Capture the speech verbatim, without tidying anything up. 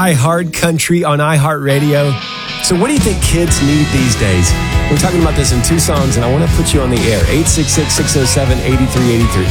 iHeart Country on iHeartRadio. So what do you think kids need these days? We're talking about this in two songs, and I want to put you on the air. eight six six, six oh seven, eight three eight three.